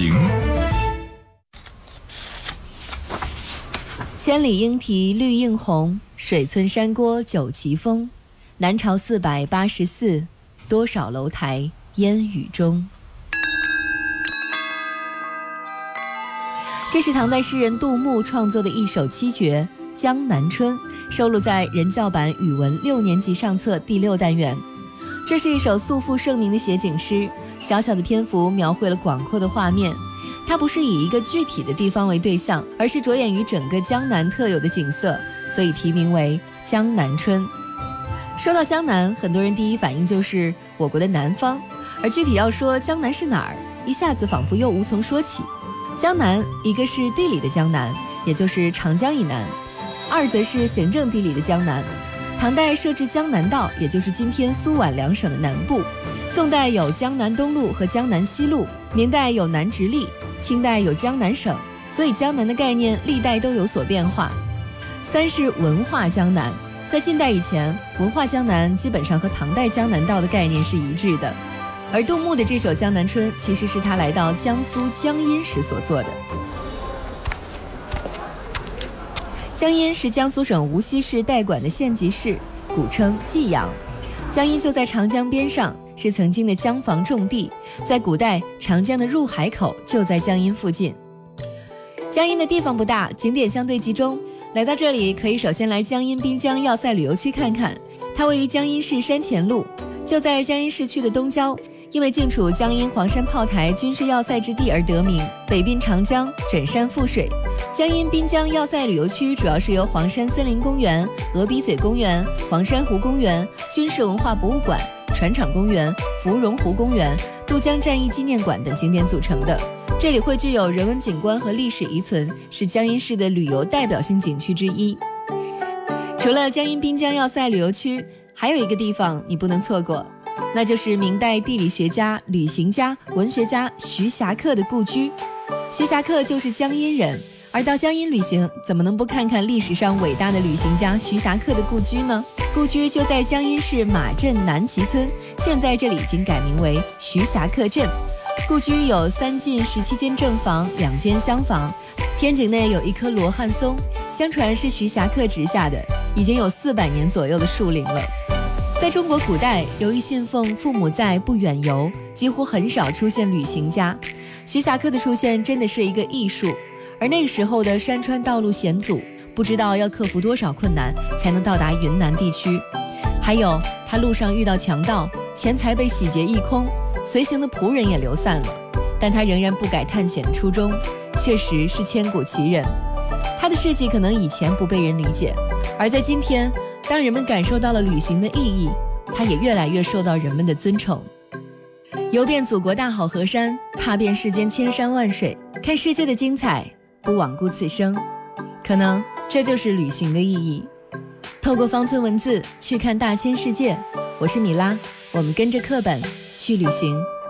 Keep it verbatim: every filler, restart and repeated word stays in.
行。 千里莺啼绿映红，水村山郭酒旗风。南朝四百八十寺，多少楼台烟雨中。这是唐代诗人杜牧创作的一首七绝《江南春》，收录在人教版语文六年级上册第六单元。这是一首素负盛名的写景诗，小小的篇幅描绘了广阔的画面。它不是以一个具体的地方为对象，而是着眼于整个江南特有的景色，所以题名为《江南春》。说到江南，很多人第一反应就是我国的南方，而具体要说江南是哪儿，一下子仿佛又无从说起。江南，一个是地理的江南，也就是长江以南；二则是行政地理的江南。唐代设置江南道，也就是今天苏皖两省的南部；宋代有江南东路和江南西路；明代有南直隶；清代有江南省。所以江南的概念历代都有所变化。三是文化江南，在近代以前，文化江南基本上和唐代江南道的概念是一致的。而杜牧的这首《江南春》其实是他来到江苏江阴时所作的。江阴是江苏省无锡市代管的县级市，古称济阳。江阴就在长江边上，是曾经的江防重地，在古代长江的入海口就在江阴附近。江阴的地方不大，景点相对集中，来到这里可以首先来江阴滨江要塞旅游区看看，它位于江阴市山前路，就在江阴市区的东郊，因为晋楚江阴黄山炮台军事要塞之地而得名，北滨长江，枕山覆水。江阴滨江要塞旅游区主要是由黄山森林公园、鹅鼻嘴公园、黄山湖公园、军事文化博物馆、船厂公园、芙蓉湖公园、渡江战役纪念馆等景点组成的。这里汇聚有人文景观和历史遗存，是江阴市的旅游代表性景区之一。除了江阴滨江要塞旅游区，还有一个地方你不能错过，那就是明代地理学家、旅行家、文学家徐霞客的故居。徐霞客就是江阴人，而到江阴旅行，怎么能不看看历史上伟大的旅行家徐霞客的故居呢？故居就在江阴市马镇南齐村，现在这里已经改名为徐霞客镇。故居有三进十七间正房，两间厢房，天井内有一棵罗汉松，相传是徐霞客植下的，已经有四百年左右的树龄了。在中国古代，由于信奉父母在不远游，几乎很少出现旅行家。徐霞客的出现真的是一个艺术，而那个时候的山川道路险阻，不知道要克服多少困难才能到达云南地区。还有他路上遇到强盗，钱财被洗劫一空，随行的仆人也流散了，但他仍然不改探险的初衷，确实是千古奇人。他的事迹可能以前不被人理解，而在今天，当人们感受到了旅行的意义，他也越来越受到人们的尊崇。游遍祖国大好河山，踏遍世间千山万水，看世界的精彩，不罔顾此生，可能这就是旅行的意义。透过方寸文字去看大千世界，我是米拉，我们跟着课本去旅行。